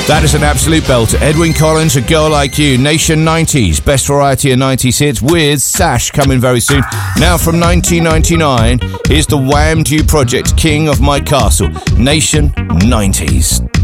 That is an absolute belter. Edwyn Collins, A Girl Like You, Nation 90s, best variety of 90s hits with Sash coming very soon. Now from 1999, here's the Wham! Due Project, King of My Castle, Nation 90s.